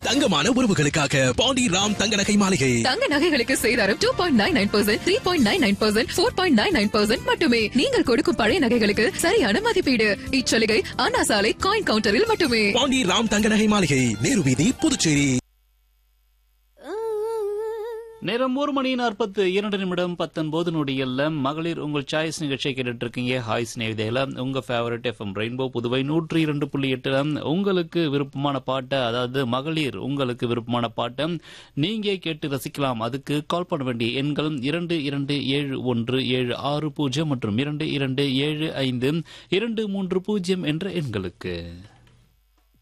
தங்கமான உறவுகளுக்காக பாண்டி ராம் தங்க நகை மாளிகை. தங்க நகைகளுக்கு சேதாரம் 2.99%, 3.99%, 4.99% மட்டுமே. நீங்கள் கொடுக்கும் பழைய நகைகளுக்கு சரியான மதிப்பீடு. இச்சலுகை அண்ணா சாலை காயின் கவுண்டரில் மட்டுமே. பாண்டி ராம் தங்க நகை மாளிகை, நேரு வீதி, புதுச்சேரி. நேரம் 1:42 நொடிகள்ல மகளிர் உங்கள் சாய்ஸ் நிகழ்ச்சியை கேட்டுட்டு இருக்கீங்க. ஹாய் ஸ்நேகிதேல உங்க ஃபேவரட் FM ரெயின்போ புதுவை 102.8 உங்களுக்கு விருப்பமான பாட்டை, அதாவது மகளிர் உங்களுக்கு விருப்பமான பாட்டை நீங்க கேட்டு ரசிக்கலாம். அதுக்கு கால் பண்ண வேண்டிய எண்கள் 227176 மற்றும் 227523 என்ற எண்களுக்கு.